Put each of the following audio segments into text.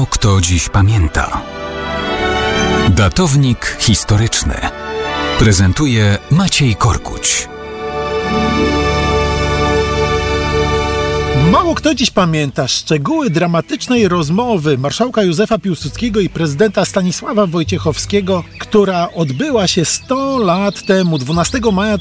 Mało kto dziś pamięta. Datownik historyczny prezentuje Maciej Korkuć. Mało kto dziś pamięta szczegóły dramatycznej rozmowy marszałka Józefa Piłsudskiego i prezydenta Stanisława Wojciechowskiego, która odbyła się 100 lat temu, 12 maja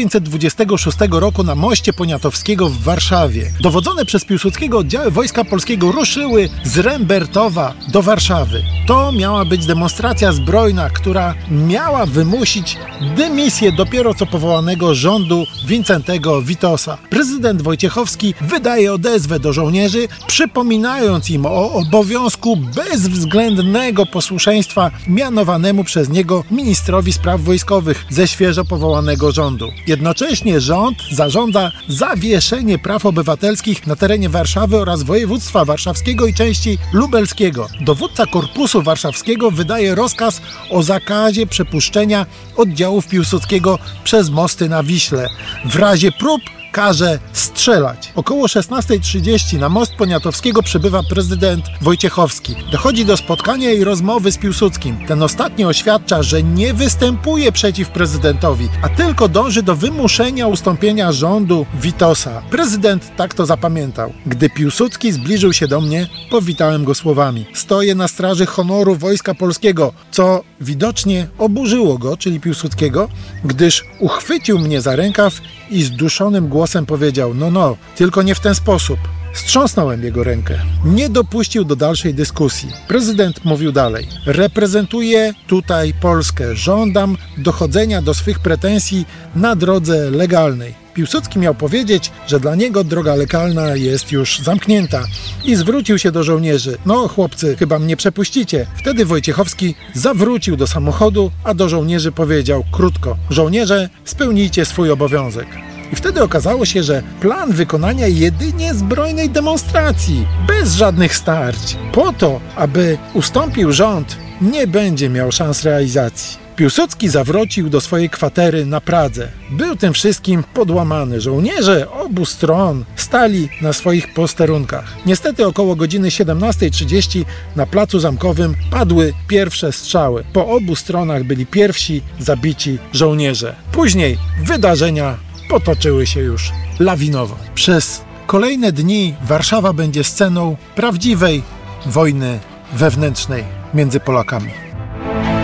1926 roku na moście Poniatowskiego w Warszawie. Dowodzone przez Piłsudskiego oddziały Wojska Polskiego ruszyły z Rembertowa do Warszawy. To miała być demonstracja zbrojna, która miała wymusić dymisję dopiero co powołanego rządu Wincentego Witosa. Prezydent Wojciechowski wydaje odezwę do żołnierzy, przypominając im o obowiązku bezwzględnego posłuszeństwa mianowanemu przez niego ministrowi spraw wojskowych ze świeżo powołanego rządu. Jednocześnie rząd zarządza zawieszenie praw obywatelskich na terenie Warszawy oraz województwa warszawskiego i części lubelskiego. Dowódca Korpusu Warszawskiego wydaje rozkaz o zakazie przepuszczenia oddziałów Piłsudskiego przez mosty na Wiśle. W razie prób każe strzelać. Około 16:30 na most Poniatowskiego przybywa prezydent Wojciechowski. Dochodzi do spotkania i rozmowy z Piłsudskim. Ten ostatni oświadcza, że nie występuje przeciw prezydentowi, a tylko dąży do wymuszenia ustąpienia rządu Witosa. Prezydent tak to zapamiętał. Gdy Piłsudski zbliżył się do mnie, powitałem go słowami: stoję na straży honoru Wojska Polskiego, co widocznie oburzyło go, czyli Piłsudskiego, gdyż uchwycił mnie za rękaw i zduszonym głosem powiedział: no, tylko nie w ten sposób. Strząsnąłem jego rękę. Nie dopuścił do dalszej dyskusji. Prezydent mówił dalej: reprezentuję tutaj Polskę. Żądam dochodzenia do swych pretensji na drodze legalnej. Piłsudski miał powiedzieć, że dla niego droga legalna jest już zamknięta i zwrócił się do żołnierzy: no chłopcy, chyba mnie przepuścicie. Wtedy Wojciechowski zawrócił do samochodu, a do żołnierzy powiedział krótko: żołnierze, spełnijcie swój obowiązek. I wtedy okazało się, że plan wykonania jedynie zbrojnej demonstracji, bez żadnych starć, po to, aby ustąpił rząd, nie będzie miał szans realizacji. Piłsudski zawrócił do swojej kwatery na Pradze. Był tym wszystkim podłamany. Żołnierze obu stron stali na swoich posterunkach. Niestety około godziny 17:30 na placu Zamkowym padły pierwsze strzały. Po obu stronach byli pierwsi zabici żołnierze. Później wydarzenia potoczyły się już lawinowo. Przez kolejne dni Warszawa będzie sceną prawdziwej wojny wewnętrznej między Polakami.